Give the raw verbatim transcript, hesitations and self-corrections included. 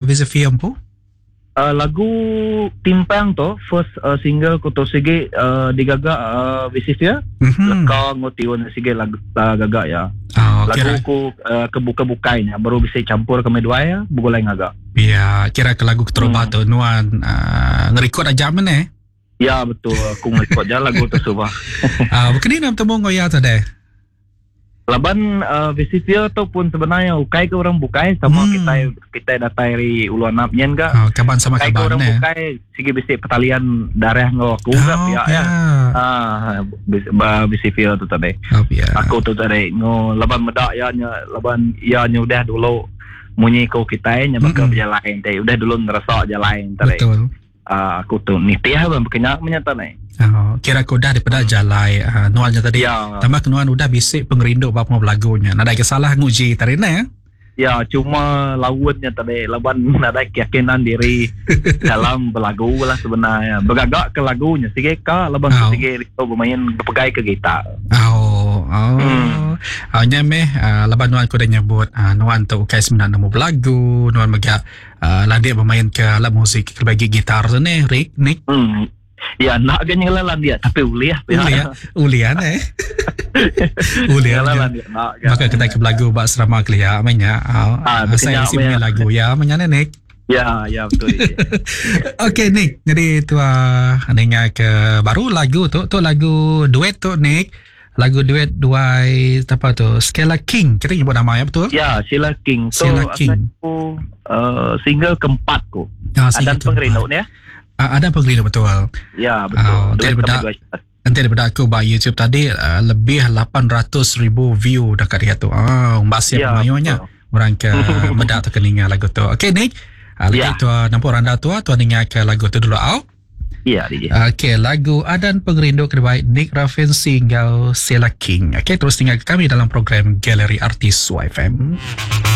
Visifia po? Uh, lagu Timpang tu first uh, single ko tu sige uh, digagak uh, Visifia. Mm-hmm. Leka ngotiwan sige lagu uh, gagak ya. Oh, lagu kira ko uh, kebuka-bukainya baru bisa campur ke medua ya bugolai ngagak. Ya, kira ke lagu Keteroba Hmm. tu Nuan uh, ngerekod aja mana eh? Ya betul aku ngikut je lagu tu subah. Ah, bukan ni nak bertemu ngoya tu deh. Laban uh, Visifia tu pun sebenarnya ukai ke orang bukai sama Hmm. kita kita datang dari Uluan Napnyen ke. Oh, kaban sama Ukai ke kaban orang eh. bukai sige bisik pertalian darah ngau aku ke Oh, pihak ya. Ah, bis, ba Visifia tu tadi. Oh, ya. Aku tu tadi ngo laban medak ya nya laban ya nya udah dulu munyi ko kita nya bakal Mm-mm. berjalan tadi udah dulu ngerasa jalan tadi. Betul. Ah, aku tu nitiah ban berkenyak menyata ni. Oh, kira ko dah daripada jalai uh, Nuan je tadi. Ya. Tambah ke Nuan udah bisik pengerindu bapa mau lagunya. Nada kesalah nguji tadi na ya. Ya, cuma lawannya tadi laban ada keyakinan diri dalam berlagu lah sebenarnya. Bergagak ke lagunya. Sige ka, laban Oh. sige itu bermain berpegai ke gitar. Oh, oh. Hmm. Oh, nya meh uh, laban Nuan ko dah nyebut uh, Nuan tu ukai sebenarnya nama berlagu, Nuan megak uh, landia bermain ke alat musik ke bagi gitar tu ni, Rick, Nick. Hmm. Ya, nak ganya lalan dia tapi uliah. Ulian, ulian eh. Ulian. lalan dia. Nak Maka kita ke lagu bak serama kelia mainnya. Oh, Ah, uh, saya berkenyak isi punya banyak. lagu ya, mainnya Nick. Ya, ya betul. Okey Nick, jadi tu uh, dengar ke baru lagu tu, tu lagu duet tu Nick. Lagu duet dua apa tu? Skella King. Kita nyebut nama ya betul? Ya, Sheila King. So, Sheila King. aku uh, single keempat ku. Ah, Ada single pengerindau keempat. ni ya? Ah, ada pengerindau betul. Ya, betul. Ah, Duet daripada- kami dua. Nanti daripada aku buat YouTube tadi uh, lebih lapan ratus ribu view dekat dia tu. Ah, mbak siap Ya, mayunya. betul. Orang ke bedak tu keningat lagu tu. Okey Nick. Ah, lagi Ya. tu uh, nampak randa tu tu dengar ke lagu tu dulu au. Ya, D J. Okey, lagu Adan Pengerindu terbaik Nick Raffin single Sheila King. Okey, terus tinggal kami dalam program Galeri Artis Y F M.